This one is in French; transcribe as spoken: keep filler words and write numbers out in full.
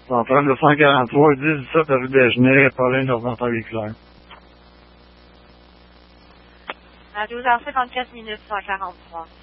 En train de cent quarante-trois, dix dix-sept rue Desgenais, Pauline Normand-Paris-Clair. À douze heures cinquante-quatre minutes, cent quarante-trois.